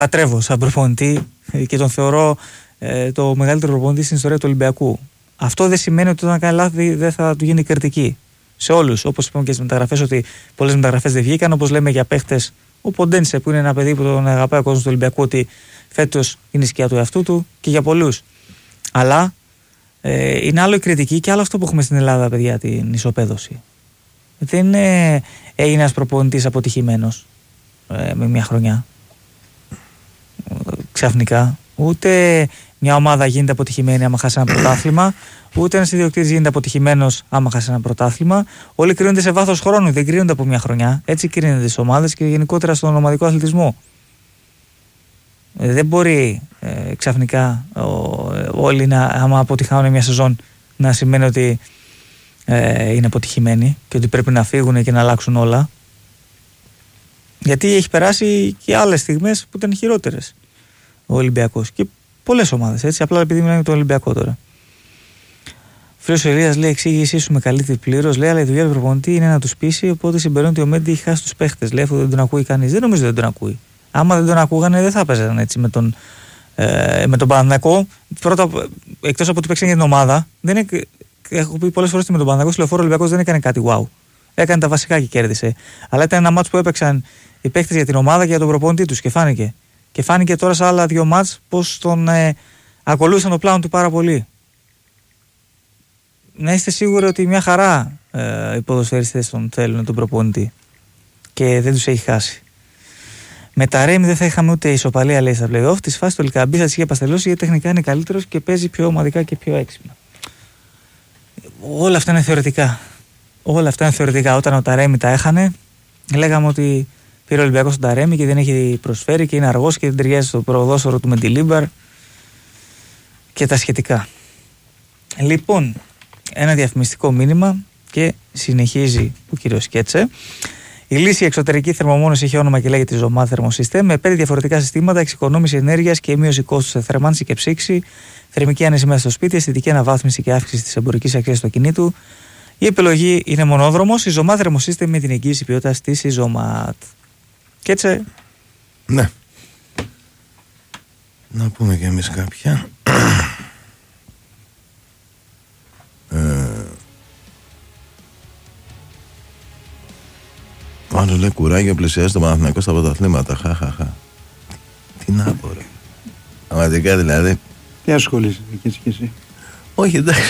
Λατρεύω σαν προπονητή και τον θεωρώ το μεγαλύτερο προπονητή στην ιστορία του Ολυμπιακού. Αυτό δεν σημαίνει ότι όταν κάνει λάθη δεν θα του γίνει κριτική. Σε όλους. Όπως είπαμε και στις μεταγραφές, ότι πολλές μεταγραφές δεν βγήκαν. Όπως λέμε για παίχτες, ο Ποντένσε που είναι ένα παιδί που τον αγαπάει ο κόσμος του Ολυμπιακού, ότι φέτος είναι η σκιά του εαυτού του, και για πολλούς. Αλλά είναι άλλο η κριτική και άλλο αυτό που έχουμε στην Ελλάδα, παιδιά, την ισοπαίδωση. Δεν έγινε ένας προπονητής αποτυχημένος με μια χρονιά. Ξαφνικά. Ούτε μια ομάδα γίνεται αποτυχημένη άμα χάσει ένα πρωτάθλημα, ούτε ένας ιδιοκτήτης γίνεται αποτυχημένος άμα χάσει ένα πρωτάθλημα. Όλοι κρίνονται σε βάθος χρόνου, δεν κρίνονται από μια χρονιά. Έτσι κρίνονται στις ομάδες και γενικότερα στον ομαδικό αθλητισμό. Δεν μπορεί ξαφνικά όλοι άμα αποτυχάνουν μια σεζόν να σημαίνει ότι είναι αποτυχημένοι και ότι πρέπει να φύγουν και να αλλάξουν όλα. Γιατί έχει περάσει και άλλες στιγμές που ήταν χειρότερες ο Ολυμπιακός και πολλές ομάδες, έτσι, απλά επειδή μιλάμε για τον Ολυμπιακό τώρα. Φίλος ο Ηλίας λέει: εξήγησή σου με καλύπτει πλήρως. Λέει: αλλά η δουλειά του προπονητή είναι να τους πείσει. Οπότε συμπεραίνω ότι ο Μέντι έχει χάσει τους παίχτες. Λέει: αφού δεν τον ακούει κανείς. Δεν νομίζω ότι δεν τον ακούει. Άμα δεν τον ακούγανε, δεν θα παίζανε έτσι με τον Παναθηναϊκό. Πρώτα, εκτός από ότι παίξαν για την ομάδα, έχω πει πολλές φορές ότι με τον Παναθηναϊκό στο Λεωφόρο Ολυμπιακός δεν έκανε κάτι wow. Έκανε τα βασικά και κέρδισε. Αλλά ήταν ένα μάτς που έπαιξαν οι παίχτες για την ομάδα και για τον προπονητή τους και φάνηκε. Και φάνηκε τώρα σε άλλα δύο μάτς πως τον ακολούθησαν το πλάνο του πάρα πολύ. Να είστε σίγουροι ότι μια χαρά οι ποδοσφαιριστές τον θέλουν τον προπονητή και δεν τους έχει χάσει. Με τα Ρέμι δεν θα είχαμε ούτε ισοπαλία, λέει, στα play-off. Τη φάση του Λικαμπή θα τις είχε παστελώσει γιατί τεχνικά είναι καλύτερος και παίζει πιο ομαδικά και πιο έξυπνα. Όλα αυτά είναι θεωρητικά. Όλα αυτά είναι θεωρητικά. Όταν ο Ταρέμι τα έχανε, λέγαμε ότι πήρε ο Ολυμπιακός τον Ταρέμι και δεν έχει προσφέρει και είναι αργός και δεν ταιριάζει στο προδόσορο του Μεντιλίμπαρ και τα σχετικά. Λοιπόν, ένα διαφημιστικό μήνυμα και συνεχίζει ο κύριος Σκέτσε. Η λύση εξωτερική θερμομόνωση έχει όνομα και λέγεται Ζωμά Thermosystem, με 5 διαφορετικά συστήματα, εξοικονόμηση ενέργειας και μείωση κόστους σε θέρμανση και ψήξη, θερμική άνεση μέσα στο σπίτι, αισθητική αναβάθμιση και αύξηση της εμπορικής αξίας του ακινήτου. Η επιλογή είναι μονόδρομος, η Ζωμά Thermosystem με την εγγύηση ποιότητας της Ζωμάτ. Και έτσι. Ναι. Να πούμε και εμείς κάποια. Άλλο λέει κουράγιο, πλησιάζει το Παναθηναϊκό στα πρωταθλήματα. Χαχαχα. Τι να πω, ρε. Πραγματικά δηλαδή. Τι ασχολείσαι και εσύ? Όχι, εντάξει.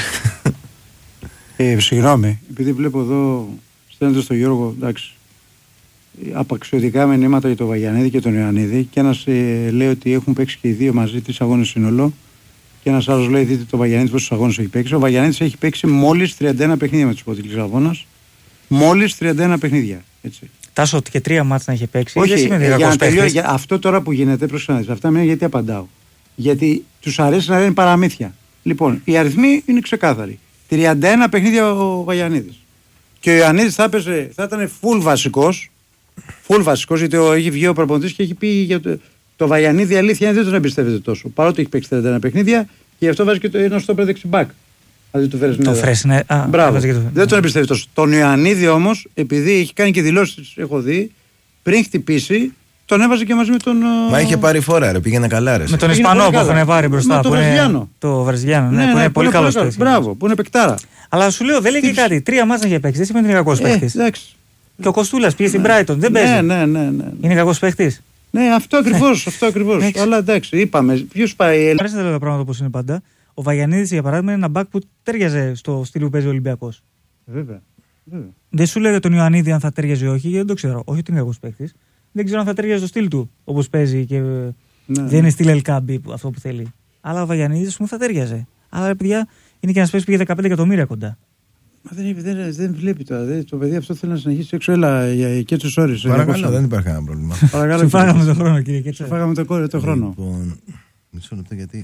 Συγγνώμη, επειδή βλέπω εδώ στέλνετε στον Γιώργο, εντάξει, απαξιωτικά μηνύματα για τον Βαγιανίδη και τον Ιωαννίδη, και ένας λέει ότι έχουν παίξει και οι δύο μαζί 3 αγώνες σύνολο, και ένας άλλος λέει: δείτε το Βαγιανίδη πόσους αγώνες έχει παίξει. Ο Βαγιανίδης έχει παίξει μόλις 31 παιχνίδια με τους υπότιτλους Λισαβόνας. Μόλις 31 παιχνίδια. Έτσι. Τάσο και 3 μάτς να είχε παίξει. Όχι, για να τελειώσει, αυτό τώρα που γίνεται, προσέξτε, αυτά είναι γιατί απαντάω. Γιατί τους αρέσει να λένε παραμύθια. Λοιπόν, οι αριθμοί είναι ξεκάθαροι. 31 παιχνίδια ο Βαγιανίδης. Και ο Ιωαννίδης θα ήταν full βασικός. Full βασικός, γιατί έχει βγει ο προπονητής και έχει πει για το Βαγιανίδη, αλήθεια δεν τον εμπιστεύεται τόσο. Παρότι έχει παίξει 31 παιχνίδια και γι' αυτό βάζει και ένα στόπερ δεξιμπάκ. Το Φρέσνε. Μπράβο. Δεν τον εμπιστεύει τόσο. Τον Ιωαννίδη όμως, επειδή έχει κάνει και δηλώσεις, έχω δει, πριν χτυπήσει, τον έβαζε και μαζί με τον. Μα είχε πάρει φόρα, ρε, πήγαινε καλά, ρε. Με τον Ισπανό που έχουν πάρει μπροστά. Με τον Βραζιλιάνο. Το Βραζιλιάνο, ναι, που είναι πολύ καλό παίκτη. Μπράβο, που είναι παικτάρα. Αλλά σου λέω, δεν λέει και κάτι. 3 μάτσα είχε παίξει. Δεν σημαίνει ότι είναι κακός παίκτης. Και ο Κοστούλας πήγε στην Brighton. Δεν παίζει. Ναι. Είναι κακός παίκτης. Ναι, αυτό ακριβώς. Αλλά εντάξει, είπαμε. Ποιος πάει. Αρέσει να λέω τα πράγματα όπως είναι πάντα. Ο Βαγιανίδης, για παράδειγμα, είναι ένα μπακ που τέριαζε στο στυλ που παίζει ο Ολυμπιακός. Βέβαια. Δεν σου λέω για τον Ιωαννίδη αν θα τέριαζε ή όχι, γιατί δεν το ξέρω. Όχι ότι είναι κακός παίκτης. Δεν ξέρω αν θα τέριαζε στο στυλ του όπως παίζει και δεν είναι στυλ Ελκάμπη αυτό που θέλει. Αλλά ο Βαγιανίδης μου θα τέριαζε. Αλλά παιδιά είναι και ένας παίκτης που πήγε 15 εκατομμύρια κοντά. Μα δεν βλέπει τώρα. Το παιδί αυτό θέλει να συνεχίσει έξω. Έλα και τους όρους. Παρακαλώ, δεν υπάρχει κανένα πρόβλημα. Σου φάγαμε τον χρόνο, κύριε Κέτσα. Σου φάγαμε τον χρόνο. Λοιπόν, μισό λεπτό γιατί.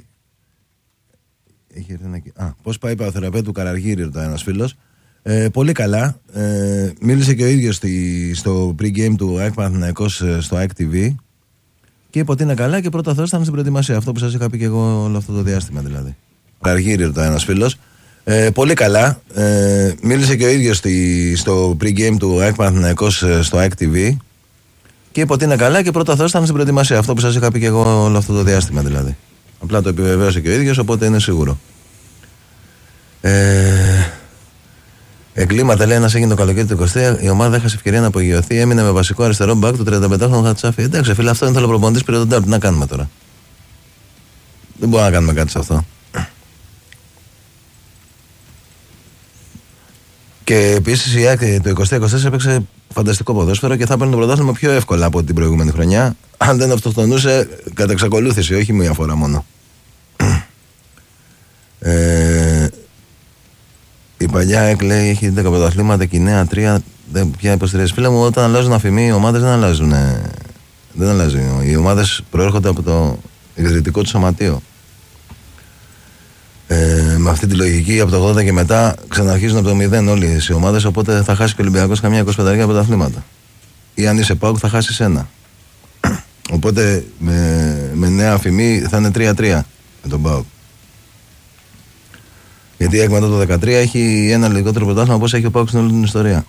Έχει έρθει ένα. Πώς πάει η παθεραπεία του Καραργύρη, ρωτάει ένας φίλος. Πολύ καλά. Μίλησε και ο ίδιος στο pre-game του ΑΕΚ Παναθηναϊκός στο ΑΕΚ TV και είπε ότι είναι καλά και πρώτα Θεός ήταν στην προετοιμασία. Αυτό που σας είχα πει και εγώ όλο αυτό το διάστημα δηλαδή. Καραργύρη, ρωτάει ένας φίλος. Πολύ καλά. Μίλησε και ο ίδιος στο pre-game του ΑΕΚ Παναθηναϊκός στο ΑΕΚ TV Και είπε ότι είναι καλά και πρώτα Θεός ήταν στην προετοιμασία. Αυτό που σας είχα πει και εγώ όλο αυτό το διάστημα δηλαδή. Απλά το επιβεβαίωσε και ο ίδιος, οπότε είναι σίγουρο. Εγκλήματα λέει ένας έγινε το καλοκαίρι του 23. Η ομάδα έχασε ευκαιρία να απογειωθεί. Έμεινε με βασικό αριστερό μπακ του 35χρονου Χατσάφη. Εντάξει, φίλε, αυτό είναι θέλω προπονητής, πήρε τον Τάρ. Τι να κάνουμε τώρα. Δεν μπορούμε να κάνουμε κάτι σε αυτό. Και επίσης η ΑΕΚ το 23-24 έπαιξε φανταστικό ποδόσφαιρο και θα έπαιρνε το πρωτάθλημα πιο εύκολα από την προηγούμενη χρονιά. Αν δεν αυτοκτονούσε κατά εξακολούθηση, όχι μία φορά μόνο. Η παλιά ΑΕΚ λέει έχει 10 πρωταθλήματα και η νέα 3 πια υποστηρίζει. Φίλε μου, όταν αλλάζουν αφημοί, οι ομάδες δεν αλλάζουν. Δεν αλλάζουν. Οι ομάδες προέρχονται από το ιδρυτικό του σωματείο. Με αυτή τη λογική από το 80 και μετά ξαναρχίζουν από το 0 όλες οι ομάδες. Οπότε θα χάσει και ο Ολυμπιακός καμιά 25 πρωταθλήματα. Ή αν είσαι ΠΑΟΚ θα χάσει ένα. Οπότε με νέα αφημί θα είναι 3-3 με τον ΠΑΟΚ. Γιατί η ΑΕΚ μετά το 2013 έχει ένα λιγότερο πρωτάθλημα όπως έχει ο ΠΑΟΚ στην όλη την ιστορία.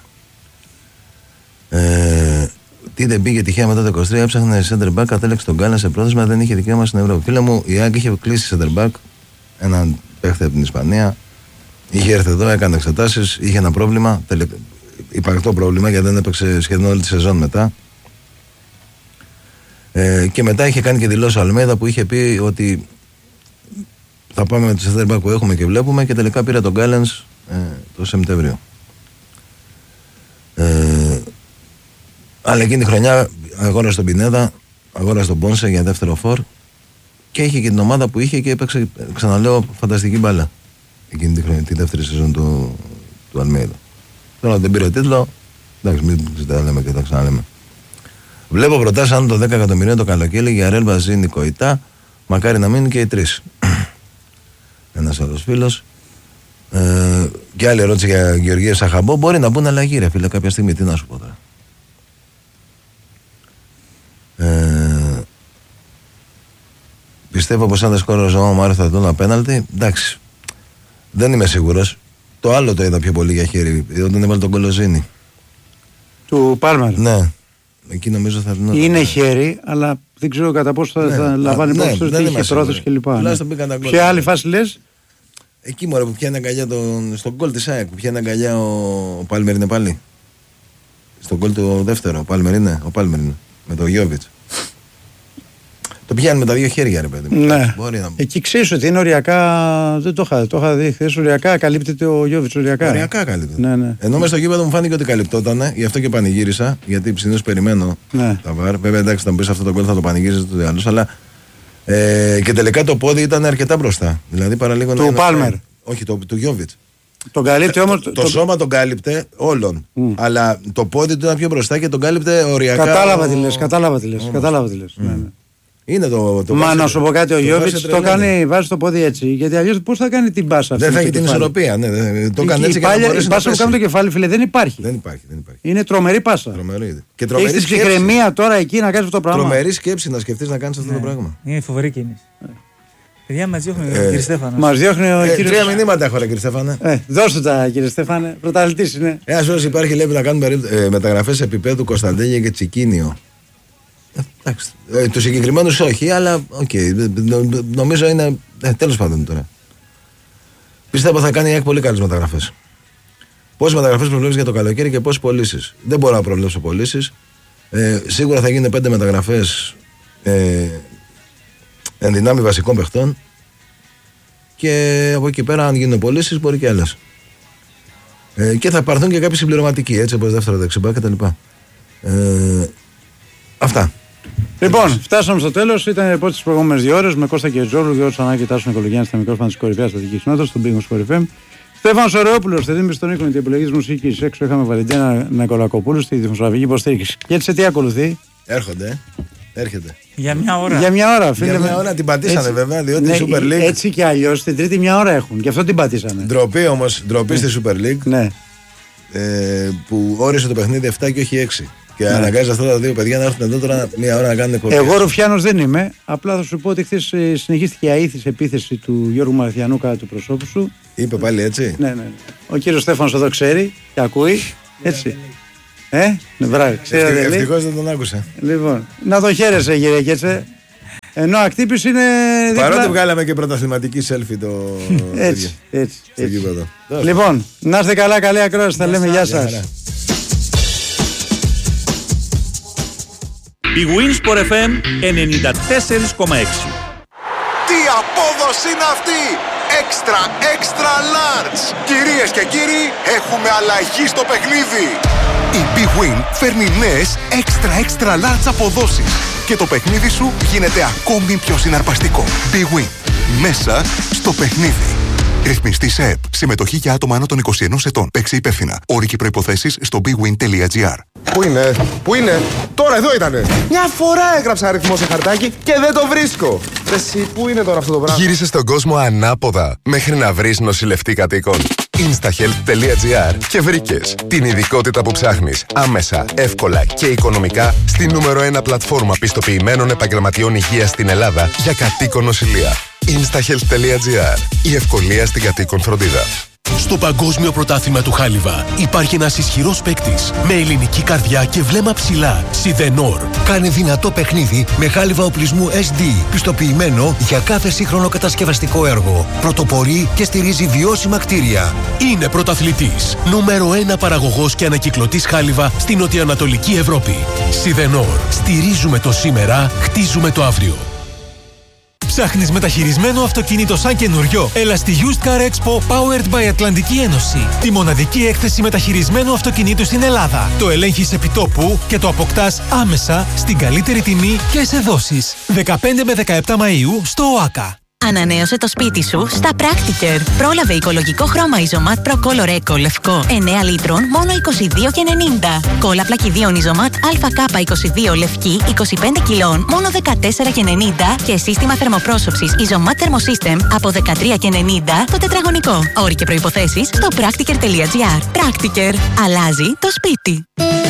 Τι δεν πήγε τυχαία μετά το 23, έψαχνε center back, κατέληξε τον Γκάλα σε πρόθεσμα, δεν είχε δικαίωμα στην Ευρώπη. Φίλε μου, η ΑΕΚ είχε κλείσει center back, έναν παίχτη από την Ισπανία, είχε έρθει εδώ, έκανε εξετάσεις, είχε ένα πρόβλημα, υπαρκτό πρόβλημα γιατί δεν έπαιξε σχεδόν όλη τη σεζόν μετά. Και μετά είχε κάνει και δηλώσει ο Αλμέιδα που είχε πει ότι θα πάμε με το center back που έχουμε και βλέπουμε και τελικά πήρε τον Γκάλενς το Σεπτέμβριο. Αλλά εκείνη τη χρονιά αγόρασε τον Πινέδα, αγόρασε τον Πόνσε για δεύτερο φορ και είχε και την ομάδα που είχε και έπαιξε, ξαναλέω, φανταστική μπάλα εκείνη τη χρονιά, τη δεύτερη σεζόν του Αλμέιδα. Τώρα δεν πήρε τίτλο, εντάξει, μην τα λέμε και τα ξαναλέμε. Βλέπω προτάσεις αν το 10 εκατομμυρίων το καλοκαίρι για Ρέλ Μπαζίνη Κοϊτά, μακάρι να μείνουν και οι τρεις. Ένας άλλος φίλος. Και άλλη ερώτηση για Γεωργία Σαχαμπό. Μπορεί να μπουν αλλαγή, ρε φίλε, κάποια στιγμή. Τι να σου πω τώρα. Πιστεύω πως αν δεν σκόρωσε ο Μάριο θα δουν ένα πέναλτι. Εντάξει. Δεν είμαι σίγουρος. Το άλλο το είδα πιο πολύ για χέρι. Όταν έβαλε τον Κολοζίνη. Του Πάλμερ. Ναι. Εκεί νομίζω θα δουν. Είναι χέρι, αλλά δεν ξέρω κατά πόσο θα λαμβάνει υπόψη του ότι είχε πρόθεση κλπ. Ποια άλλη φάση λες? Εκεί μωρέ που πιάνει αγκαλιά στον γκολ της ΑΕΚ. Που πιάνει αγκαλιά ο Πάλμερ είναι πάλι. Στον γκολ του δεύτερο. Ο Πάλμερ είναι. Με τον Γιόβιτς. Το πιάνει με τα δύο χέρια, ρε παιδί μου. Ναι. Εκεί ξέρεις ότι είναι οριακά. Δεν το είχα δει χθες. Οριακά καλύπτεται ο Γιόβιτς. Οριακά καλύπτεται. Ναι. Ενώ μες στο γήπεδο μου φάνηκε ότι καλυπτόταν, γι' αυτό και πανηγύρισα. Γιατί συνήθως περιμένω τα βαρ. Βέβαια εντάξει, θα μου πεις αυτό το γκολ θα το πανηγύριζε του άλλου. Αλλά και τελικά το πόδι ήταν αρκετά μπροστά. Δηλαδή παραλίγο του Πάλμερ. Όχι, του Γιόβιτς. Τον καλύπτει όμως. Το σώμα τον κάλυπτε όλων. Αλλά το πόδι του ήταν πιο μπροστά και τον κάλυπτε οριακά. Κατάλαβα τι λες. Ναι. Είναι το μα να σου πω κάτι, ο Γιόβιτς το κάνει, βάζει το πόδι έτσι. Γιατί αλλιώς πώς θα κάνει την μπάσα αυτή. Δεν θα έχει την ισορροπία. Ναι, το κάνει έτσι και να μπορέσει. Η μπάσα που κάνει το κεφάλι, φίλε, δεν υπάρχει. Δεν υπάρχει. Είναι τρομερή πάσα. Και τρομερή την ψυχραιμία τώρα εκεί να κάνει αυτό το πράγμα. Τρομερή σκέψη να σκεφτείς να κάνεις αυτό το πράγμα. Είναι φοβερή κίνηση. Παιδιά, μας διώχνει ο κύριε Στέφανος. Μας διώχνει ο κύριος. 3 μηνύματα έχω, κύριε Στέφανε. Δώστε τα, κύριε Στέφανε. Πρωταθλητής είναι. Ένας ώρας υπάρχει, λέει, να κάνουμε μεταγραφές επίπεδου Κωνσταντέλια και Τσικίνιο. Εντάξει. Το συγκεκριμένο όχι, αλλά νομίζω είναι. Τέλος πάντων τώρα. Πιστεύω θα κάνει η ΑΕΚ πολύ καλές μεταγραφές. Πόσες μεταγραφές προβλέπεις για το καλοκαίρι και πόσες πωλήσεις? Δεν μπορώ να προβλέψω πωλήσεις. Σίγουρα θα γίνουν 5 μεταγραφές εν δυνάμει βασικών παιχτών. Και από εκεί πέρα, αν γίνουν πωλήσεις, μπορεί και άλλες. Και θα πάρθουν και κάποιοι συμπληρωματικοί, έτσι όπως δεύτερο δεξιμπά κτλ. Αυτά. Λοιπόν, φτάσαμε στο τέλος. Ήταν η επόμενη τις προηγούμενες 2 ώρες με Κώστα και Τζόρου, Γιώργο Σανάκη, Τάσο Νικολογιάννη στα μικρόφωνα της κορυφαίας στατικής κοινότητας, στον Πύργο Σκορυφέμ. Στέφανος Ωρεόπουλος, στη δίμηση των οίκων και επιλογής μουσικής. Έξω είχαμε Βαλεντίνα Νικολακοπούλου στη δημοσιογραφική υποστήριξη. Και έτσι τι ακολουθεί? Έρχεται. Για μια ώρα. Για μια ώρα, φίλε. Για μια ώρα την πατήσανε έτσι, βέβαια, διότι η Super League. Έτσι κι αλλιώς την Τρίτη μια ώρα έχουν. Γι' αυτό την πατήσανε. Ντροπή όμως, στη Super League. Ναι. Που όρισε το παιχνίδι 7 και όχι 6. Και αναγκάζει αυτά τα δύο παιδιά να έρθουν εδώ τώρα μία ώρα να κάνουν εκπομπή. Εγώ Ρουφιάνος δεν είμαι. Απλά θα σου πω ότι χθες συνεχίστηκε η αήθης επίθεση του Γιώργου Μαρθιανού κατά του προσώπου σου. Είπε πάλι έτσι. Ναι. Ο κύριος Στέφανος εδώ ξέρει και ακούει. Έτσι. Μπράβο, ευτυχώς δεν τον άκουσα. Λοιπόν, να τον χαίρεσαι, κύριε Κέτσε. Ενώ Ακτύπης είναι. Παρότι βγάλαμε και πρωταθληματική selfie το. Έτσι. Λοιπόν, να είστε καλά, καλή ακρόαση. Θα λέμε γεια σας. Η Winsport FM 94,6. Τι απόδοση είναι αυτή! Extra large! Κυρίες και κύριοι, έχουμε αλλαγή στο παιχνίδι! Η Big Win φέρνει νέες extra large αποδόσεις και το παιχνίδι σου γίνεται ακόμη πιο συναρπαστικό. Big Win. Μέσα στο παιχνίδι. Ρυθμιστή σε ΕΠ. Συμμετοχή για άτομα άνω των 21 ετών. Παίξε υπεύθυνα. Όροι και προϋποθέσεις στο bigwin.gr. Πού είναι, τώρα εδώ ήτανε. Μια φορά έγραψα αριθμό σε χαρτάκι και δεν το βρίσκω. Εσύ, πού είναι τώρα αυτό το πράγμα? Γύρισε στον κόσμο ανάποδα μέχρι να βρεις νοσηλευτή κατοίκων. Instahealth.gr και βρήκες την ειδικότητα που ψάχνεις άμεσα, εύκολα και οικονομικά στη νούμερο 1 πλατφόρμα πιστοποιημένων επαγγελματιών υγείας στην Ελλάδα για κατοίκον νοσηλεία. Instahealth.gr. Η ευκολία στην κατοίκον φροντίδα. Στο Παγκόσμιο Πρωτάθλημα του Χάλιβα υπάρχει ένας ισχυρός παίκτης με ελληνική καρδιά και βλέμμα ψηλά. Σιδενόρ. Κάνει δυνατό παιχνίδι με χάλιβα οπλισμού SD, πιστοποιημένο για κάθε σύγχρονο κατασκευαστικό έργο. Πρωτοπορεί και στηρίζει βιώσιμα κτίρια. Είναι πρωταθλητής. Νούμερο 1 παραγωγός και ανακυκλωτής χάλιβα στην νοτιοανατολική Ευρώπη. Σιδενόρ. Στηρίζουμε το σήμερα, χτίζουμε το αύριο. Ψάχνεις μεταχειρισμένο αυτοκίνητο σαν καινούριο? Έλα στη Used Car Expo Powered by Ατλαντική Ένωση. Τη μοναδική έκθεση μεταχειρισμένου αυτοκινήτου στην Ελλάδα. Το ελέγχεις επιτόπου και το αποκτάς άμεσα στην καλύτερη τιμή και σε δόσεις. 15 με 17 Μαΐου στο ΟΑΚΑ. Ανανέωσε το σπίτι σου στα Practiker. Πρόλαβε οικολογικό χρώμα Isomat Pro Color Eco λευκό 9 λίτρων μόνο 22,90. Κόλλα πλακιδίων Isomat ΑΚ22 λευκή 25 κιλών μόνο 14,90 και σύστημα θερμοπρόσωψης Isomat Thermosystem από 13,90 το τετραγωνικό. Όροι και προϋποθέσεις στο practiker.gr. Practiker. Αλλάζει το σπίτι.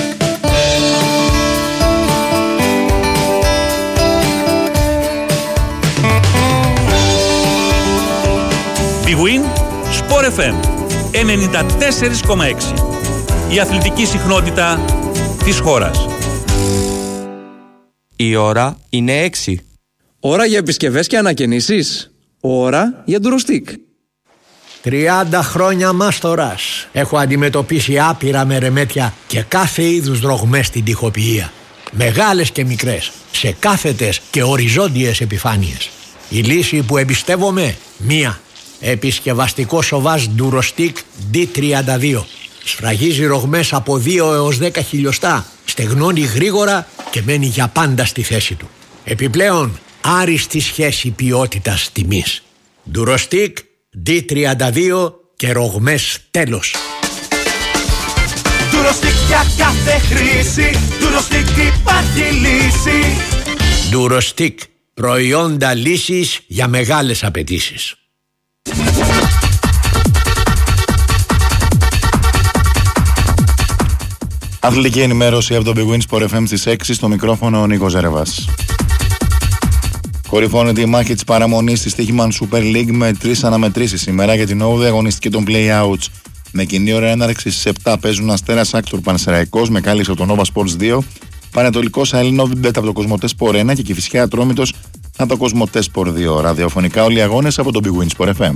Big Win Sport FM 94,6. Η αθλητική συχνότητα της χώρας. Η ώρα είναι 6. Ώρα για επισκευές και ανακαινήσεις. Ώρα για ντουροστικ. 30 χρόνια μάστορας. Έχω αντιμετωπίσει άπειρα μερεμέτια και κάθε είδους δρογμές στην τοιχοποιία. Μεγάλες και μικρές, σε κάθετες και οριζόντιες επιφάνειες. Η λύση που εμπιστεύομαι, μία. Επισκευαστικό σοβάζ Durostic D32. Σφραγίζει ρογμές από 2 έως 10 χιλιοστά. Στεγνώνει γρήγορα και μένει για πάντα στη θέση του. Επιπλέον, άριστη σχέση ποιότητας τιμής. Durostic D32 και ρογμές τέλος. Durostic για κάθε χρήση. Durostic υπάρχει λύση. Durostic. Προϊόντα λύσης για μεγάλες απαιτήσεις. Αθλητική ενημέρωση από το Big Win Sport FM στις 6, στο μικρόφωνο ο Νίκος Ζερεβάς. Κορυφώνεται η μάχη της παραμονής στη Stoichman Super League με 3 αναμετρήσεις σήμερα για την 8η αγωνιστική των play-outs. Με κοινή ώρα έναρξη στις 7 παίζουν Αστέρας Άκτορ Πανσεραϊκός με κάλυψη από το Nova Sports 2, Πανετολικός Αελινό Βιμπέτ από το Κοσμοτέ Sport 1 και Κηφισιά Ατρόμητος από το Κοσμοτέ Sport 2. Ραδιοφωνικά όλοι οι αγώνες από το Big Win Sport FM.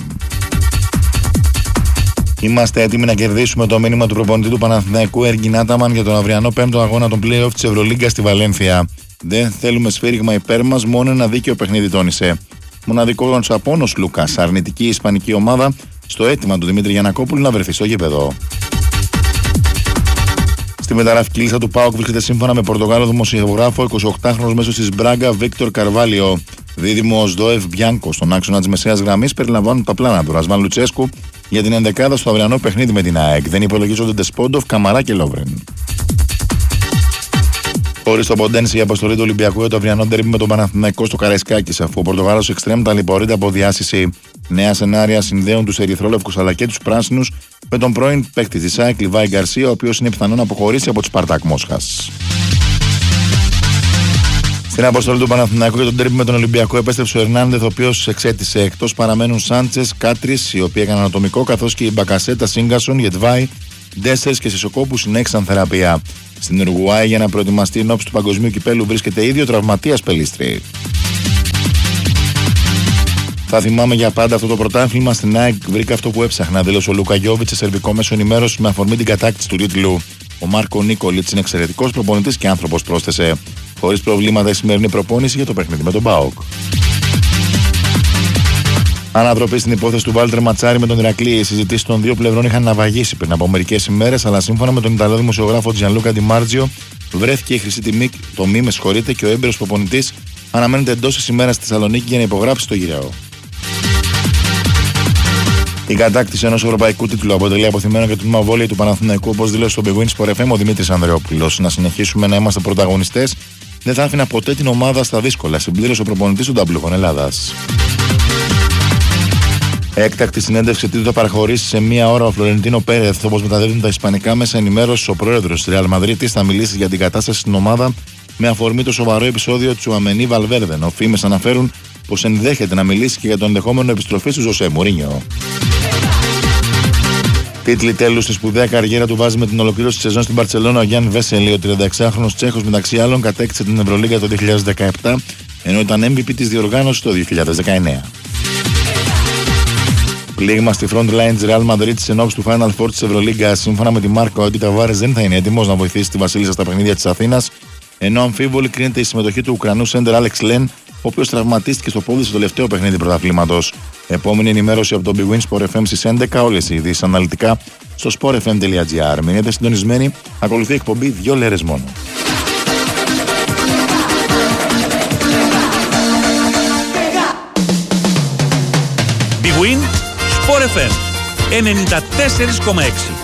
Είμαστε έτοιμοι να κερδίσουμε το μήνυμα του προπονητή του Παναθηναϊκού Έργιν Άταμαν για τον αυριανό 5ο αγώνα των play-off της Ευρωλίγκα στη Βαλένθια. Δεν θέλουμε σφύριγμα υπέρ μας, μόνο ένα δίκαιο παιχνίδι, τόνισε. Μοναδικό απόνος Λούκας, αρνητική ισπανική ομάδα, στο αίτημα του Δημήτρη Γιαννακόπουλου να βρεθεί στο γήπεδο. Στη μεταγραφική λίστα του ΠΑΟΚ βρίσκεται σύμφωνα με Πορτογάλο δημοσιογράφο 28χρονος μέσος της Μπράγκα Βίκτορ Καρβάλιο. Δίδυμο Σδόεφ Μπιάνκο στον άξονα της μεσαίας γραμμής περιλαμβάνουν τα πλάνα του Ρασβάν Λουτσέσκου για την ενδεκάδα στο αυριανό παιχνίδι με την ΑΕΚ. Δεν υπολογίζονται Ντεσπόντοφ, Καμαρά και Λόβρεν. Χωρίς το Ποντένση, η αποστολή του Ολυμπιακού για το αυριανό ντέρμπι με τον Παναθηναϊκό στο Καραϊσκάκης, αφού ο Πορτογάλος εξτρέμ ταλαιπωρείται από διάσηση. Νέα σενάρια συνδέουν τους ερυθρόλευκους αλλά και τους πράσινους με τον πρώην παίκτη της ΑΕΚ Λιβάη Γκαρσία, ο οποίος είναι πιθανό να αποχωρήσει από τη Σπαρτάκ Μόσχας. Στην αποστολή του Παναθηναϊκού για τον ντέρμπι με τον Ολυμπιακό επέστρεψε ο Ερνάντεθ, ο οποίος εξέτησε. Εκτός παραμένουν Σάντσες, Κάτρις, οι οποίοι έκαναν ατομικό, καθώς και η Μπακασέτα, Σίγκασον, Γετβάη, Ντέσσερς και Σισοκό που συνέχισαν θεραπεία. Στην Ουρουγουάη για να προετοιμαστεί εν ώψη του Παγκοσμίου Κυπέλου βρίσκεται ήδη ο τραυματίας Πελίστρη. Θα θυμάμαι για πάντα αυτό το πρωτάθλημα. Στην ΑΕΚ βρήκα αυτό που έψαχνα, δήλωσε ο Λούκα Γιόβιτς σε σερβικό μέσο ενημέρωση με αφορμή την κατάκτηση του τίτλου. Ο Μάρκο Νίκολιτς είναι εξαιρετικός προπονητής και άνθρωπος, πρόσθεσε. Χωρίς προβλήματα η σημερινή προπόνηση για το παιχνίδι με τον ΠΑΟΚ. Ανατροπή στην υπόθεση του Βάλτερ Ματσάρη με τον Ηρακλή. Οι συζητήσεις των δύο πλευρών είχαν ναυαγήσει πριν από μερικές ημέρες, αλλά σύμφωνα με τον Ιταλό δημοσιογράφο Τζιανλούκα Ντιμάρτζιο, βρέθηκε η χρυσή τομή και ο έμπειρος προπονητής αναμένεται εντός της ημέρας στη Θεσσαλονίκη για να υπογράψει το γυραό. Η κατάκτηση ενός ευρωπαϊκού τίτλου αποτελεί αποθυμένο και το τμήμα βόλεϊ του Παναθηναϊκού, όπως δήλωσε στο Big Win Sport FM ο Δημήτρης Ανδρεόπουλος. Να συνεχίσουμε να είμαστε πρωταγωνιστές. Δεν θα άφηνα ποτέ την ομάδα στα δύσκολα, συμπλήρωσε ο προπονητής των ταμπλούχων Ελλάδας. Έκτακτη συνέντευξη τίτλου θα παραχωρήσει σε μία ώρα ο Φλωρεντίνο Πέρεθ, όπως μεταδίδουν τα ισπανικά μέσα ενημέρωση. Ο πρόεδρος της Real Madrid θα μιλήσει για την κατάσταση στην ομάδα με αφορμή το σοβαρό επεισόδιο του Τσουαμενί Βαλβέρδε. Οι φήμες αναφέρουν πως ενδέχεται να μιλήσει και για τον ενδεχόμενο επιστροφή του Ζωσέ Μουρίνιο. Τίτλοι τέλους στη σπουδαία καριέρα του βάζει με την ολοκλήρωση της σεζόν στην Μπαρτσελόνα ο Γιάνν Βέσελη. Ο 36χρονος Τσέχος μεταξύ άλλων κατέκτησε την Ευρωλίγκα το 2017, ενώ ήταν MVP της διοργάνωσης το 2019. Πλήγμα στη front line της Real Madrid εν ώψη του Final Four της Ευρωλίγκας. Σύμφωνα με τη Μάρκα, ο Έντι Ταβάρες δεν θα είναι έτοιμος να βοηθήσει τη Βασίλισσα στα παιχνίδια της Αθήνας, ενώ αμφίβολη κρίνεται η συμμετοχή του Ουκρανού σέντερ Άλεξ Λεν, ο οποίος τραυματίστηκε στο πόδι στο τελευταίο παιχνίδι πρωταθλήματος. Επόμενη ενημέρωση από το Big Win Sport FM στις 11. Όλες οι ειδήσεις αναλυτικά στο sportfm.gr. Μείνετε συντονισμένοι, ακολουθεί εκπομπή 2 λέρες μόνο. Big Win Sport FM 94,6.